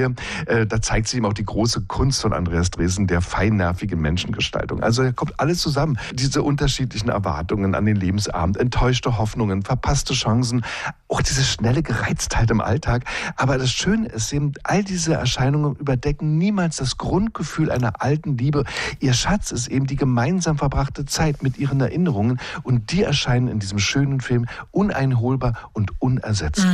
Serie. Da zeigt sich ihm auch die große Kunst von Andreas Dresen, der feinnervigen Menschengestaltung. Also da kommt alles zusammen. Diese unterschiedlichen Erwartungen an den Lebensabend, enttäuschte Hoffnungen, verpasste Chancen, auch diese schnelle Gereiztheit im Alltag. Aber das Schöne ist eben, all diese Erscheinungen überdecken niemals das Grundgefühl einer alten Liebe. Ihr Schatz ist eben die gemeinsam verbrachte Zeit mit ihren Erinnerungen und die erscheinen in diesem schönen Film uneinholbar und unersetzlich.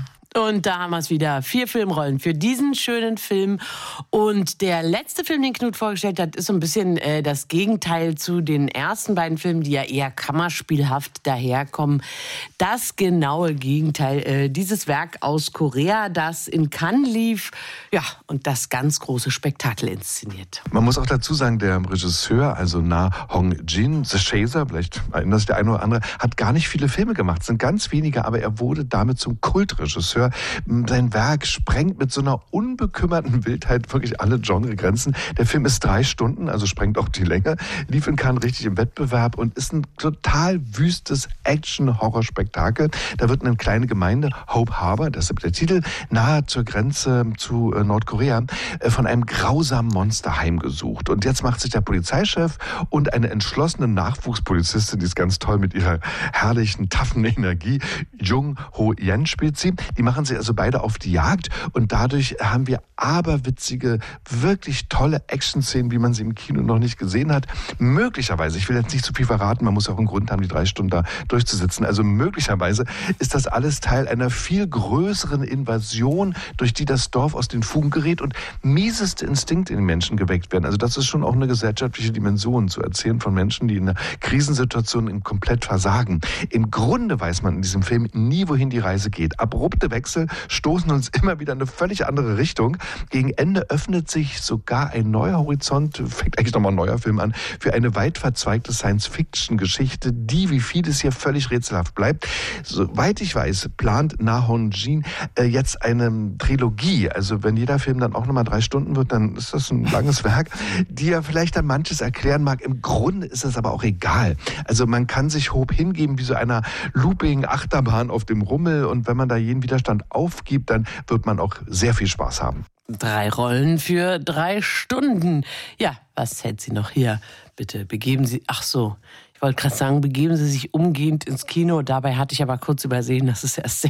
Und da haben wir es wieder. 4 Filmrollen für diesen schönen Film. Und der letzte Film, den Knut vorgestellt hat, ist so ein bisschen das Gegenteil zu den ersten beiden Filmen, die ja eher kammerspielhaft daherkommen. Das genaue Gegenteil. Dieses Werk aus Korea, das in Cannes lief, ja, und das ganz große Spektakel inszeniert. Man muss auch dazu sagen, der Regisseur, also Na Hong-jin, The Chaser, vielleicht erinnert sich der eine oder andere, hat gar nicht viele Filme gemacht. Es sind ganz wenige, aber er wurde damit zum Kultregisseur. Sein Werk sprengt mit so einer unbekümmerten Wildheit wirklich alle Genregrenzen. Der Film ist 3 Stunden, also sprengt auch die Länge, lief in Cannes richtig im Wettbewerb und ist ein total wüstes Action-Horror-Spektakel. Da wird eine kleine Gemeinde, Hope Harbor, das ist der Titel, nahe zur Grenze zu Nordkorea, von einem grausamen Monster heimgesucht. Und jetzt macht sich der Polizeichef und eine entschlossene Nachwuchspolizistin, die ist ganz toll mit ihrer herrlichen, taffen Energie, Jung Ho-yen spielt sie, die machen sie also beide auf die Jagd und dadurch haben wir aberwitzige, wirklich tolle Action-Szenen, wie man sie im Kino noch nicht gesehen hat. Möglicherweise, ich will jetzt nicht zu viel verraten, man muss auch einen Grund haben, die 3 Stunden da durchzusitzen, also möglicherweise ist das alles Teil einer viel größeren Invasion, durch die das Dorf aus den Fugen gerät und mieseste Instinkte in den Menschen geweckt werden. Also das ist schon auch eine gesellschaftliche Dimension, zu erzählen von Menschen, die in einer Krisensituation komplett versagen. Im Grunde weiß man in diesem Film nie, wohin die Reise geht. Abrupte Wechsel stoßen uns immer wieder in eine völlig andere Richtung. Gegen Ende öffnet sich sogar ein neuer Horizont, fängt eigentlich nochmal ein neuer Film an, für eine weit verzweigte Science-Fiction-Geschichte, die, wie vieles hier, völlig rätselhaft bleibt. Soweit ich weiß, plant Na Hong-jin jetzt eine Trilogie. Also wenn jeder Film dann auch nochmal 3 Stunden wird, dann ist das ein langes Werk, die ja vielleicht dann manches erklären mag. Im Grunde ist es aber auch egal. Also man kann sich Hope hingeben wie so einer Looping-Achterbahn auf dem Rummel und wenn man da jeden Widerstand aufgibt, dann wird man auch sehr viel Spaß haben. 3 Rollen für 3 Stunden. Ja, was hält Sie noch hier? Bitte begeben Sie... Ach so, ich wollte gerade sagen, begeben Sie sich umgehend ins Kino. Dabei hatte ich aber kurz übersehen, dass es erst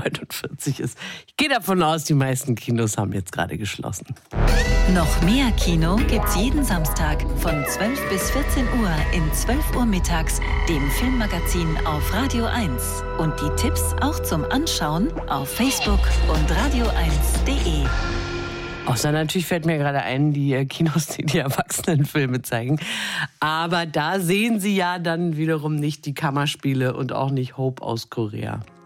6:49 Uhr ist. Ich gehe davon aus, die meisten Kinos haben jetzt gerade geschlossen. Noch mehr Kino gibt's jeden Samstag von 12 bis 14 Uhr in 12 Uhr mittags, dem Filmmagazin auf Radio 1. Und die Tipps auch zum Anschauen auf Facebook und radio1.de. Außer natürlich fällt mir gerade ein, die Kinos, die Erwachsenenfilme zeigen. Aber da sehen Sie ja dann wiederum nicht die Kammerspiele und auch nicht Hope aus Korea.